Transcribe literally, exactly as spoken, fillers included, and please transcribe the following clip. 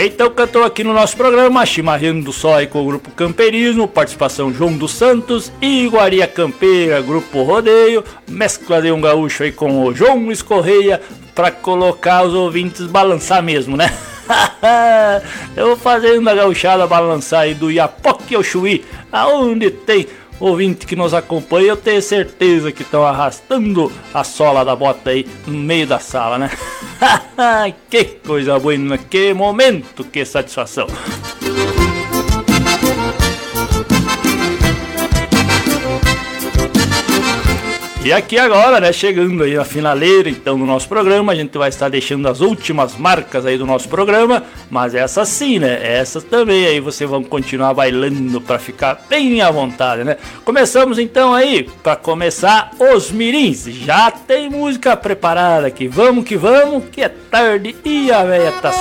Então cantou aqui no nosso programa Chimarrando do Sol com o Grupo Camperismo, participação João dos Santos, Iguaria Campeira, Grupo Rodeio, mescla de um gaúcho aí com o João Luiz Correia, pra colocar os ouvintes balançar mesmo, né? Eu vou fazendo a gauchada balançar aí do Iapoque ao Chuí, aonde tem ouvinte que nos acompanha, eu tenho certeza que estão arrastando a sola da bota aí no meio da sala, né? Que coisa boa, que momento, que satisfação! E aqui agora, né, chegando aí na finaleira então do nosso programa, a gente vai estar deixando as últimas marcas aí do nosso programa, mas essas sim, né, essas também aí vocês vão continuar bailando para ficar bem à vontade, né. Começamos então aí, para começar, os mirins, já tem música preparada aqui, vamos que vamos, que é tarde e a véia tá